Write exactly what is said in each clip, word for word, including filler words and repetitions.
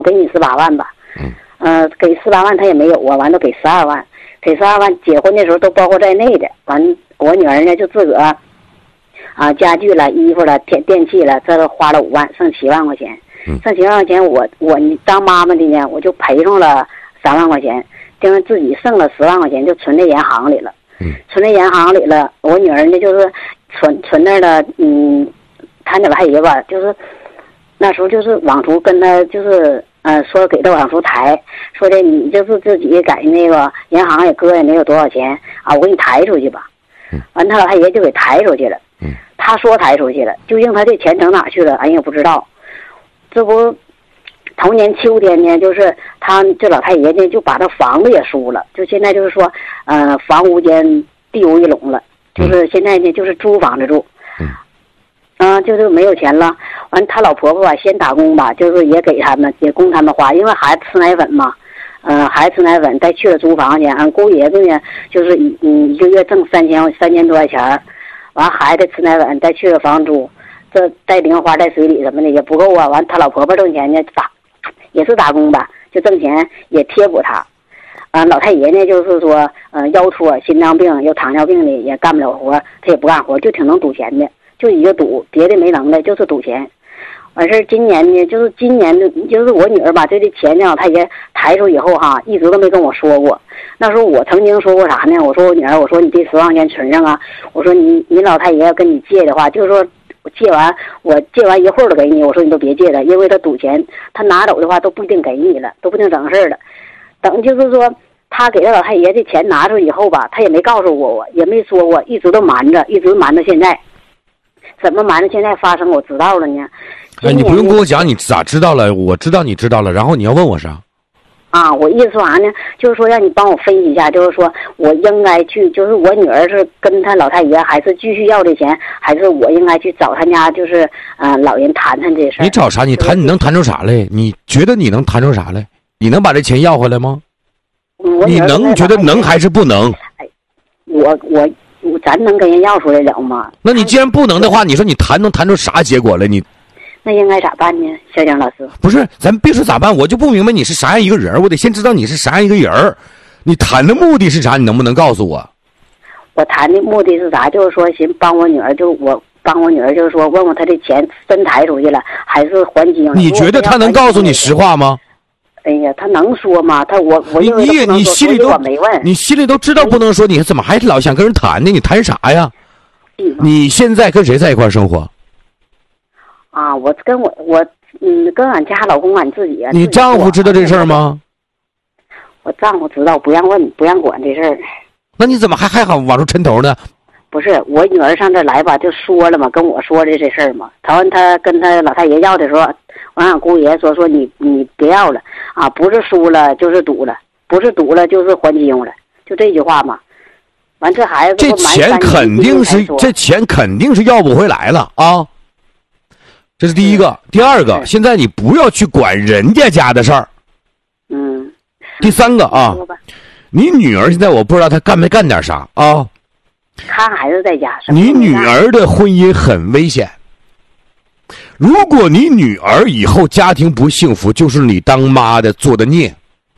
给你十八万吧。 嗯。 呃，给十八万他也没有啊，完了给十二万，给十二万结婚的时候都包括在内的。完，我女儿呢就自个儿啊家具了、衣服了、电电器了，这都花了五万，剩七万块钱。 嗯。 剩七万块钱，我我当妈妈的呢，我就赔上了三万块钱，因为自己剩了十万块钱就存在银行里了。 嗯。 存在银行里了，我女儿呢就是存存那儿了，嗯，谈点老太爷吧，就是那时候就是往出跟他就是。呃，说给他往出抬，说的你就是自己在那个银行也搁也没有多少钱啊，我给你抬出去吧。 嗯。 完，他老太爷就给抬出去了。 嗯。 他说抬出去了，究竟他这钱整哪去了，俺也不知道。这不，头年秋天呢，就是他这老太爷呢就把这房子也输了，就现在就是说，呃，房屋间地无一垄了，就是现在呢就是租房子住。 嗯。 啊，就是没有钱了。完，他老婆婆吧，先打工吧，就是也给他们，也供他们花，因为孩子吃奶粉嘛，呃，孩子吃奶粉，再去了租房去，俺姑爷子呢，就是一嗯一个月挣三千三千多块钱儿，完孩子吃奶粉，再去了房租，这带零花带水里什么的也不够啊。完，他老婆婆挣钱呢，打也是打工吧，就挣钱也贴补他。啊，老太爷呢，就是说，呃，腰戳、心脏病、有糖尿病的也干不了活，他也不干活，就挺能赌钱的。就一个赌，别的没能耐，就是赌钱。完事儿，今年呢，就是今年的，就是我女儿把这个钱呢，她也抬出以后哈，一直都没跟我说过。那时候我曾经说过啥呢？我说我女儿，我说你这十万块钱存上啊。我说你你老太爷要跟你借的话，就是说我借完我借完一会儿都给你。我说你都别借了，因为他赌钱，他拿走的话都不一定给你了，都不一定整事儿了。等就是说他给他老太爷这钱拿出以后吧，他也没告诉过我，也没说过，一直都瞒着，一直瞒到现在。怎么瞒着现在发生我知道了呢？ 哎，你不用跟我讲，你咋知道了？我知道你知道了，然后你要问我啥？ 啊，我意思说啥呢？就是说让你帮我分析一下，就是说我应该去，就是我女儿是跟她老太爷还是继续要这钱，还是我应该去找他家，就是呃老人谈谈这事儿？ 你找啥？你谈你能谈出啥来？你觉得你能谈出啥来？你能把这钱要回来吗？你能觉得能还是不能？ 哎，我我。咱能跟人要出来了吗？ 那你既然不能的话，你说你谈能谈出啥结果来？你那应该咋办呢？小蒋老师， 不是，咱别说咋办，我就不明白你是啥样一个人，我得先知道你是啥样一个人。你谈的目的是啥？你能不能告诉我？ 我谈的目的是啥？就是说，寻帮我女儿，就我帮我女儿，就是说，问问她的钱真抬出去了，还是还清？ 你觉得他能告诉你实话吗？ 哎呀，他能说吗？他我我你你你心里都没问， 你心里都知道不能说，你怎么还老想跟人谈呢？你谈啥呀？你现在跟谁在一块生活？ 啊，我跟我我嗯，跟俺家老公俺自己。 你丈夫知道这事儿吗？ 我丈夫知道，不让问，不让管这事儿。 那你怎么还还好往出抻头呢？ 不是，我女儿上这来吧，就说了嘛，跟我说的这事儿嘛。他问他跟他老太爷要的时候，完俺姑爷说说你你别要了啊，不是输了就是赌了，不是赌了就是还清了，就这句话嘛。完这孩子这钱肯定是这钱肯定是要不回来了啊。这是第一个，第二个，现在你不要去管人家家的事儿。 嗯。 第三个啊，你女儿现在我不知道她干没干点啥啊。 看孩子在家。 你女儿的婚姻很危险。如果你女儿以后家庭不幸福，就是你当妈的做的孽，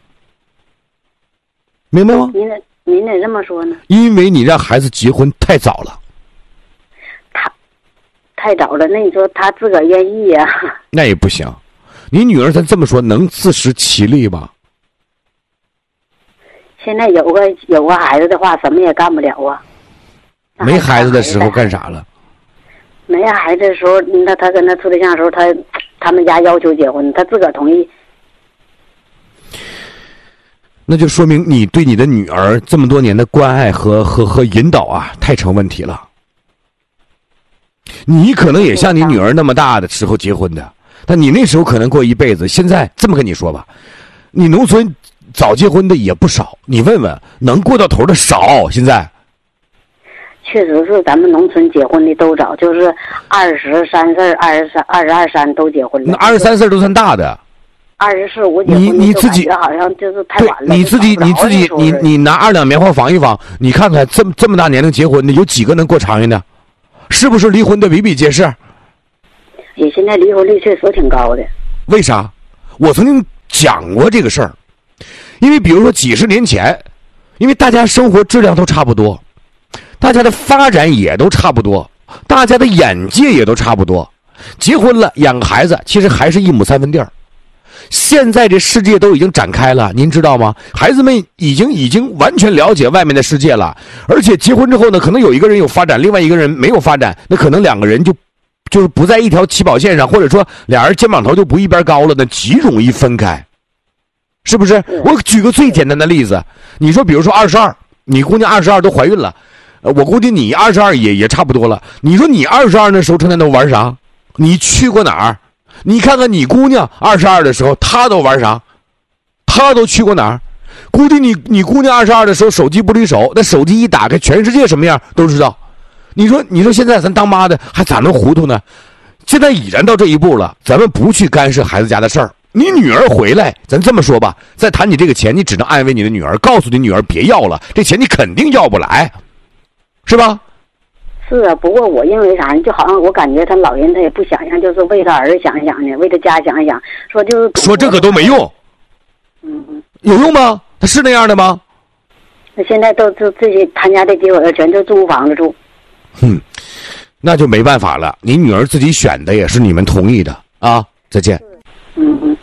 明白吗？ 您得您得这么说呢？ 因为你让孩子结婚太早了。 他太早了，那你说他自个儿愿意呀？ 那也不行。你女儿咱这么说，能自食其力吧？ 现在有个有个孩子的话，什么也干不了啊。 没孩子的时候干啥了？ 没孩子的时候，那他跟他处对象的时候，他他们家要求结婚，他自个儿同意。 那就说明你对你的女儿这么多年的关爱和和和引导啊，太成问题了。你可能也像你女儿那么大的时候结婚的，但你那时候可能过一辈子。现在这么跟你说吧，你农村早结婚的也不少，你问问能过到头的少。现在确实是咱们农村结婚的都早，就是二十三岁、二十三、二十二三都结婚了。 那二十三岁都算大的。 二十四五结婚， 你你自己好像就是太晚了。 你自己你自己你你拿二两棉花仿一仿，你看看这么这么大年龄结婚的有几个能过长远的？是不是离婚的比比皆是？ 也现在离婚率确实挺高的。 为啥？我曾经想过这个事儿。因为比如说几十年前，因为大家生活质量都差不多，大家的发展也都差不多，大家的眼界也都差不多，结婚了养个孩子其实还是一亩三分地儿。现在这世界都已经展开了，您知道吗？孩子们已经已经完全了解外面的世界了，而且结婚之后呢，可能有一个人有发展，另外一个人没有发展，那可能两个人就就是不在一条起跑线上，或者说俩人肩膀头就不一边高了，那极容易分开，是不是？我举个最简单的例子，你说比如说二十二，你姑娘二十二都怀孕了，我估计你二十二也也差不多了。你说你二十二那时候成天都玩啥？你去过哪儿？你看看你姑娘二十二的时候，她都玩啥？她都去过哪儿？估计你你姑娘二十二的时候手机不离手，那手机一打开，全世界什么样都知道。你说你说现在咱当妈的还咋能糊涂呢？现在已然到这一步了，咱们不去干涉孩子家的事儿。你女儿回来，咱这么说吧，再谈你这个钱，你只能安慰你的女儿，告诉你女儿别要了，这钱你肯定要不来，是吧？ 是啊，不过我认为啥呢？就好像我感觉他老人他也不想想，就是为他儿想想呢，为他家想想，说就是说这个都没用。 嗯嗯， 有用吗？他是那样的吗？ 那现在都都这些他家的结果全都租房子住。 哼，那就没办法了。你女儿自己选的，也是你们同意的啊。再见。 嗯嗯。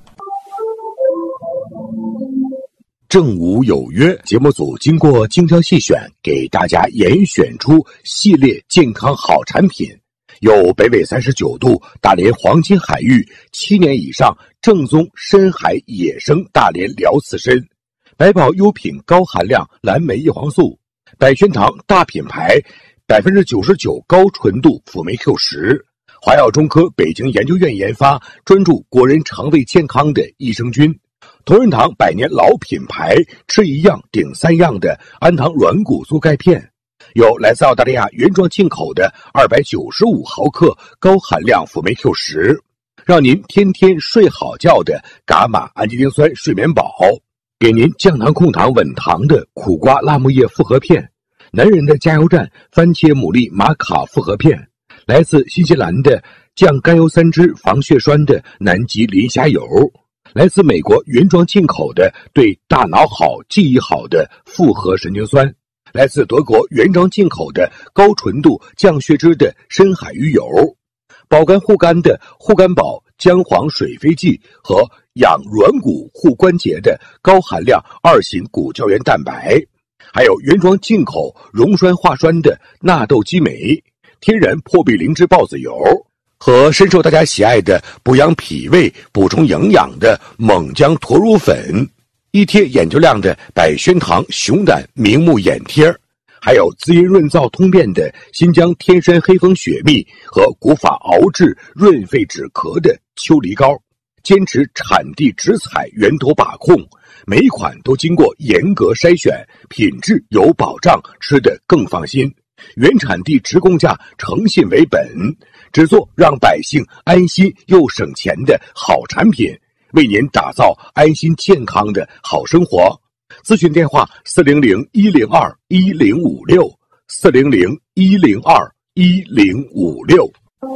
正午有约节目组经过精挑细选，给大家严选出系列健康好产品，有北纬三十九度大连黄金海域七年以上正宗深海野生大连辽刺参，百宝优品高含量蓝莓叶黄素，百宣堂大品牌百分之九十九高纯度辅酶 Q 十，华药中科北京研究院研发，专注国人肠胃健康的益生菌。同仁堂百年老品牌，吃一样顶三样的氨糖软骨素钙片，有来自澳大利亚原装进口的二百九十五毫克高含量辅酶 Q 十，让您天天睡好觉的伽马氨基丁酸睡眠宝，给您降糖控糖稳糖的苦瓜辣木叶复合片，男人的加油站番茄牡蛎玛卡复合片，来自新西兰的降甘油三酯防血栓的南极磷虾油，来自美国原装进口的对大脑好记忆好的复合神经酸，来自德国原装进口的高纯度降血脂的深海鱼油，保肝护肝的护肝宝姜黄水飞剂和养软骨护关节的高含量二型骨胶原蛋白，还有原装进口溶栓化栓的纳豆激酶，天然破壁灵芝孢子油，和深受大家喜爱的补养脾胃补充营养的锰姜驼乳粉，一贴眼球亮的百宣堂熊胆明目眼贴，还有滋阴润燥通便的新疆天山黑蜂雪蜜和古法熬制润肺止咳的秋梨膏，坚持产地直采源头把控，每一款都经过严格筛选，品质有保障，吃得更放心。原产地直供价，诚信为本，只做让百姓安心又省钱的好产品，为您打造安心健康的好生活。咨询电话四零零一零二一零五六四零零一零二一零五六。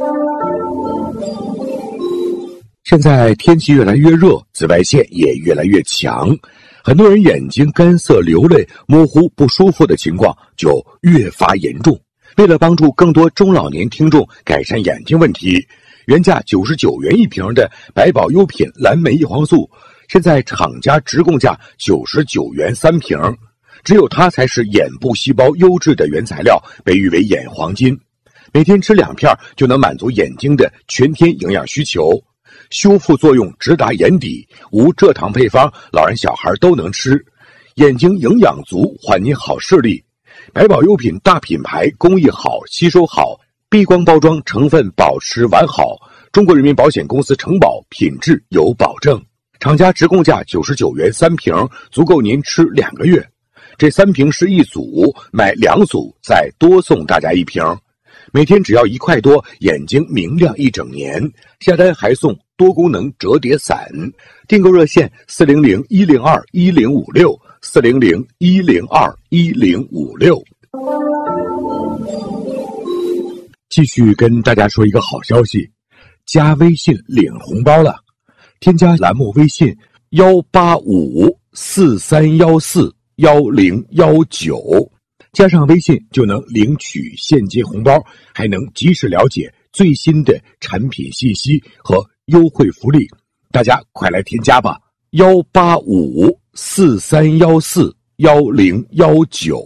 现在天气越来越热，紫外线也越来越强，很多人眼睛干涩、流泪、模糊、不舒服的情况就越发严重。为了帮助更多中老年听众改善眼睛问题，原价九十九元一瓶的百宝优品蓝莓叶黄素，现在厂家直供价九十九元三瓶，只有它才是眼部细胞优质的原材料，被誉为眼黄金。每天吃两片就能满足眼睛的全天营养需求，修复作用直达眼底，无蔗糖配方，老人小孩都能吃，眼睛营养足，还你好视力。百宝优品大品牌，工艺好，吸收好，避光包装成分保持完好，中国人民保险公司承保，品质有保证。厂家直供价九十九元三瓶，足够您吃两个月。这三瓶是一组，买两组再多送大家一瓶，每天只要一块多，眼睛明亮一整年。下单还送多功能折叠伞，订购热线四零零一零二一零五六四零零一零二一零五六。继续跟大家说一个好消息，加微信领红包了。添加栏目微信幺八五四三幺四幺零幺九，加上微信就能领取现金红包，还能及时了解最新的产品信息和优惠福利。大家快来添加吧，幺八五四三幺四幺零幺九。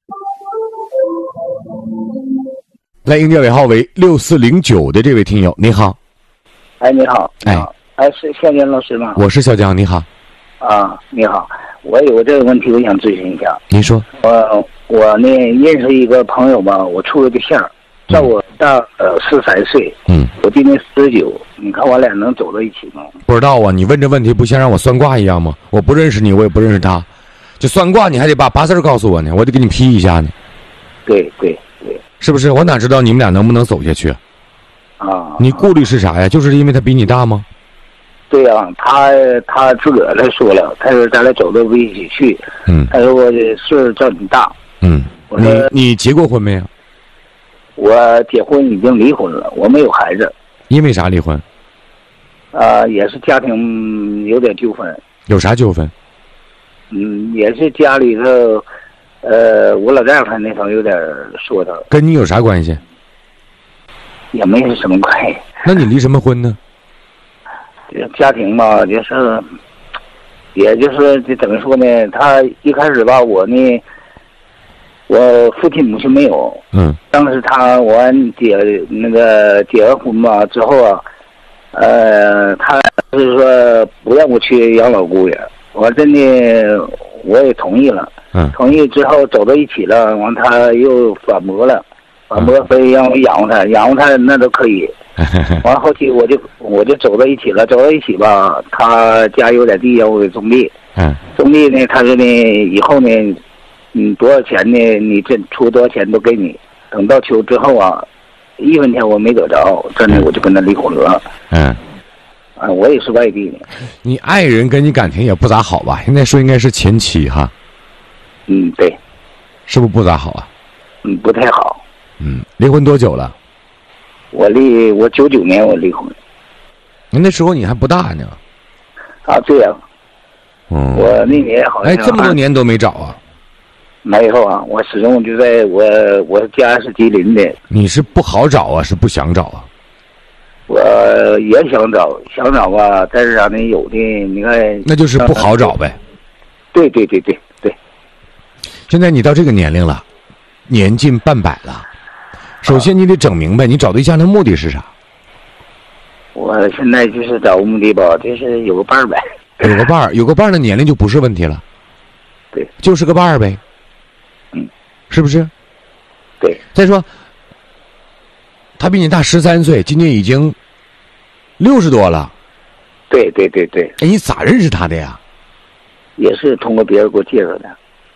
来，应电尾号为六四零九的这位听友，你好。 哎，你好。 哎， 哎，是肖江老师吗？ 我是肖江，你好。 啊，你好，我有这个问题，我想咨询一下。 您说。 我我呢认识一个朋友吧，我处了对象，在我大呃十三岁， 嗯， 我今年十九，你看我俩能走到一起吗？ 不知道啊，你问这问题不像让我算卦一样吗？我不认识你，我也不认识他，就算卦你还得把八字告诉我呢，我得给你批一下呢。 对对对， 是不是？我哪知道你们俩能不能走下去？ 啊， 你顾虑是啥呀？就是因为他比你大吗？ 对呀、啊，他他自个儿来说了，他说咱俩走到一起去， 嗯， 他说我的岁数较你大， 嗯， 我说你你结过婚没有？ 我结婚已经离婚了，我没有孩子。 因为啥离婚？ 啊，也是家庭有点纠纷。 有啥纠纷？ 嗯，也是家里头，呃，我老丈人他那头有点说他， 跟你有啥关系？ 也没什么关系。 那你离什么婚呢？ 家庭嘛，就是，也就是这怎么说呢？他一开始吧，我呢，我父亲母亲没有。 嗯。 当时他我结那个结完婚吧之后啊，呃，他是说不让我去养老姑爷，我真的我也同意了。 嗯。 同意之后走到一起了，完他又反驳了，反驳非让我养活他，养活他那都可以。完后期我就我就走到一起了，走到一起吧，他家有点地让我给种地。 嗯。 种地呢，他说呢，以后呢，嗯，多少钱呢？你这出多少钱都给你。等到秋之后啊，一分钱我没得着，真的我就跟他离婚了。 嗯。 啊，我也是外地的。 你爱人跟你感情也不咋好吧？现在说应该是前妻哈。 嗯，对。 是不是不咋好啊？ 嗯，不太好。 嗯，离婚多久了？ 我离我九九年我离婚。 那时候你还不大呢。 啊，对呀、啊。 嗯。 我那年好像。 哎，这么多年都没找啊？ 没有啊，我始终就在我我家是吉林的。 你是不好找啊，是不想找啊？ 我也想找，想找吧，但是啥呢？有的你看。 那就是不好找呗。 对对对对对。 现在你到这个年龄了，年近半百了，首先你得整明白，你找对象的目的是啥？ 我现在就是找目的吧，就是有个伴儿呗。 有个伴儿，有个伴儿的年龄就不是问题了。 对。 就是个伴儿呗。 嗯。 是不是？ 对。 再说，他比你大十三岁，今年已经六十多了。 对对对对。 哎，你咋认识他的呀？ 也是通过别人给我介绍的。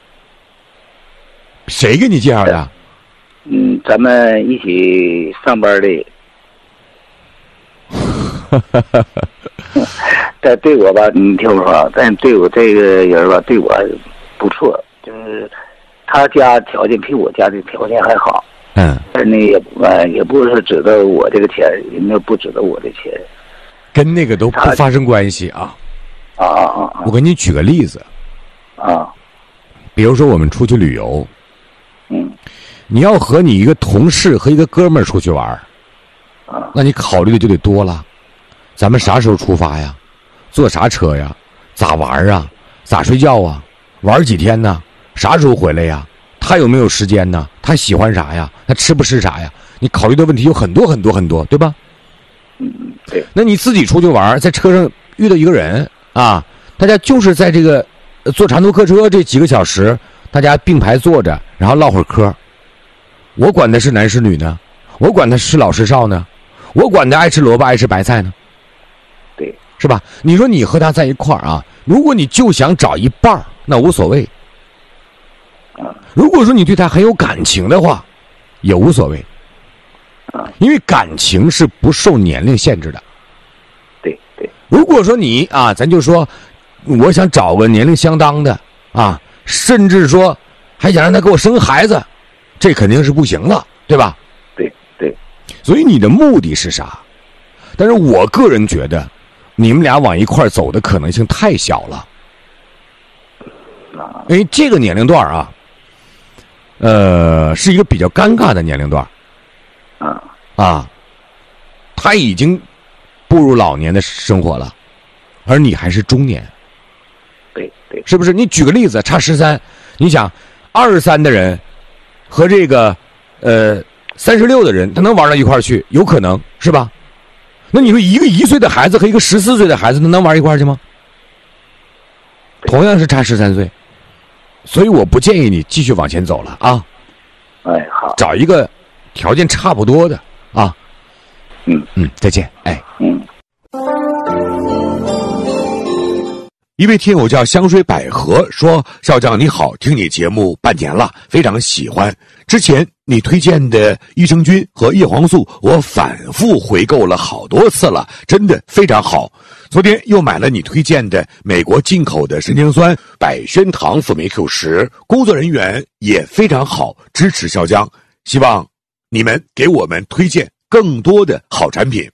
谁给你介绍的？ 嗯，咱们一起上班的。但对我吧，你听我说，但对我这个人吧，对我不错，就是他家条件比我家的条件还好。 嗯。 但是呢，也呃也不是指着我这个钱，人家不指着我的钱。 跟那个都不发生关系啊。 啊啊啊！ 我给你举个例子。 啊。 比如说我们出去旅游。 嗯。 你要和你一个同事和一个哥们儿出去玩儿。 啊。 那你考虑的就得多了。咱们啥时候出发呀？坐啥车呀？咋玩啊？咋睡觉啊？玩几天呢？啥时候回来呀？他有没有时间呢？他喜欢啥呀？他吃不吃啥呀？你考虑的问题有很多很多很多，对吧？ 嗯，对。 那你自己出去玩，在车上遇到一个人啊，大家就是在这个坐长途客车这几个小时，大家并排坐着，然后唠会儿嗑。我管他是男是女呢？我管他是老是少呢？我管他爱吃萝卜爱吃白菜呢？ 对， 是吧？你说你和他在一块儿啊，如果你就想找一半儿，那无所谓。如果说你对他很有感情的话，也无所谓。因为感情是不受年龄限制的。 对对。 如果说你啊，咱就说，我想找个年龄相当的啊，甚至说还想让他给我生孩子，这肯定是不行了，对吧？ 对对。 所以你的目的是啥？但是我个人觉得， 你们俩往一块儿走的可能性太小了。因为这个年龄段啊，呃，是一个比较尴尬的年龄段。 啊啊，他已经步入老年的生活了，而你还是中年。 对对， 是不是？你举个例子，差十三，你想二十三的人和这个呃三十六的人，他能玩到一块儿去？有可能是吧？那你说一个一岁的孩子和一个十四岁的孩子，能玩一块儿去吗？同样是差十三岁，所以我不建议你继续往前走了啊。 哎，好， 找一个条件差不多的啊。 嗯嗯，再见，哎。 嗯。 一位听友叫香水百合说：“校长你好，听你节目半年了，非常喜欢。之前你推荐的益生菌和叶黄素，我反复回购了好多次了，真的非常好。昨天又买了你推荐的美国进口的神经酸百宣堂辅酶 Q 十，工作人员也非常好，支持校江。希望你们给我们推荐更多的好产品。”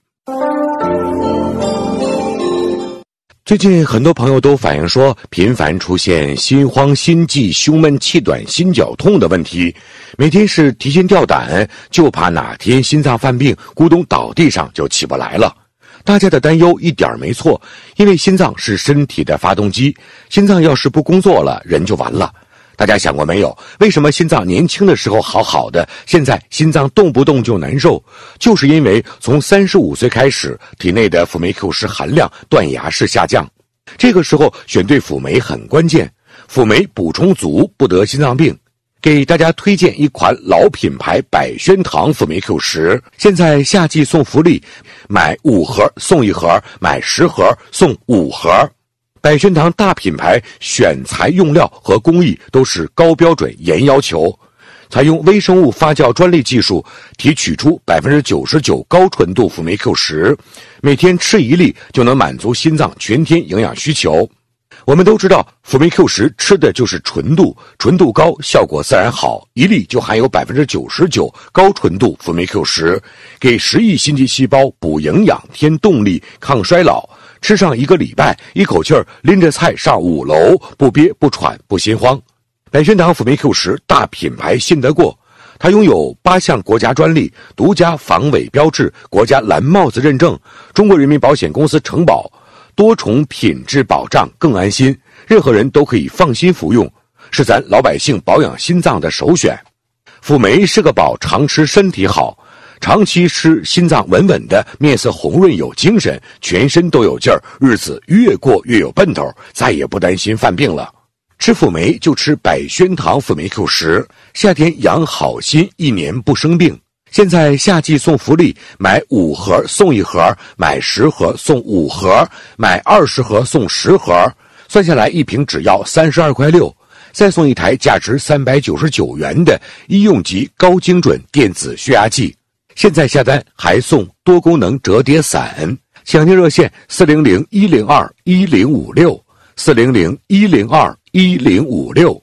最近很多朋友都反映说，频繁出现心慌、心悸、胸闷、气短、心绞痛的问题，每天是提心吊胆，就怕哪天心脏犯病，咕咚倒地上就起不来了。大家的担忧一点没错，因为心脏是身体的发动机，心脏要是不工作了，人就完了。大家想过没有，为什么心脏年轻的时候好好的，现在心脏动不动就难受？就是因为从三十五岁开始，体内的辅酶 Q 十含量断崖式下降。这个时候选对辅酶很关键，辅酶补充足不得心脏病。给大家推荐一款老品牌百宣堂辅酶 Q 十，现在夏季送福利，买五盒送一盒，买十盒送五盒。百宣堂大品牌选材用料和工艺都是高标准严要求，采用微生物发酵专利技术提取出 百分之九十九 高纯度辅酶 Q 十，每天吃一粒就能满足心脏全天营养需求。我们都知道辅酶 Q 十吃的就是纯度，纯度高效果自然好，一粒就含有 百分之九十九 高纯度辅酶 Q 十，给十亿心肌细胞补营养添动力抗衰老。吃上一个礼拜，一口气儿拎着菜上五楼，不憋不喘不心慌。百宣堂辅酶 Q 十大品牌信得过，它拥有八项国家专利、独家防伪标志、国家蓝帽子认证、中国人民保险公司承保，多重品质保障更安心，任何人都可以放心服用，是咱老百姓保养心脏的首选。辅酶是个宝，常吃身体好。长期吃，心脏稳稳的，面色红润有精神，全身都有劲儿，日子越过越有奔头，再也不担心犯病了。吃辅酶就吃百宣堂辅酶 Q 十，夏天养好心，一年不生病。现在夏季送福利，买五盒送一盒，买十盒送五盒，买二十盒送十盒，算下来一瓶只要三十二块六，再送一台价值三百九十九元的医用级高精准电子血压计。现在下单还送多功能折叠伞，抢订热线四零零一零二一零五六四零零一零二一零五六。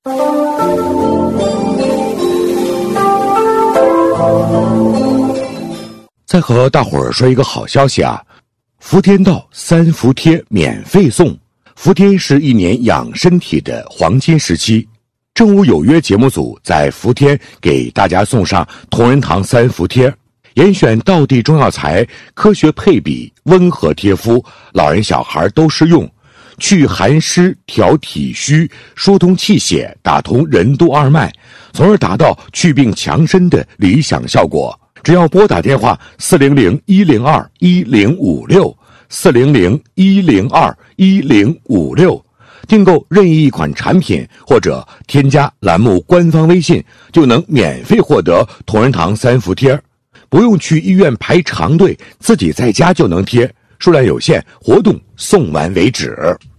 再和大伙儿说一个好消息啊，福天道三伏贴免费送。伏天是一年养身体的黄金时期。正午有约节目组在伏天给大家送上同仁堂三伏贴，严选道地中药材，科学配比，温和贴肤，老人小孩都适用，去寒湿，调体虚，疏通气血，打通任督二脉，从而达到祛病强身的理想效果。只要拨打电话四零零一零二一零五六四零零一零二一零五六。订购任意一款产品或者添加栏目官方微信，就能免费获得同仁堂三伏贴，不用去医院排长队，自己在家就能贴，数量有限，活动送完为止。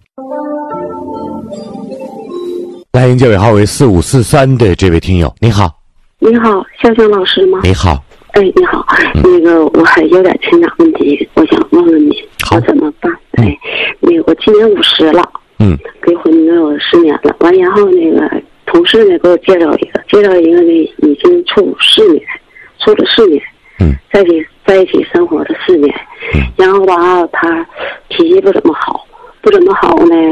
来迎接尾号为四五四三的这位听友，你好。 你好，肖江老师吗？ 你好。 哎，你好，嗯、那个我还有点情感问题，我想问问你，我怎么办？哎、嗯，那个我今年五十了。 嗯， 结婚能有十年了，完然后那个同事呢给我介绍一个，介绍一个呢已经处四年，处了四年， 嗯， 再给在一起生活了四年，然后吧，他脾气不怎么好，不怎么好呢，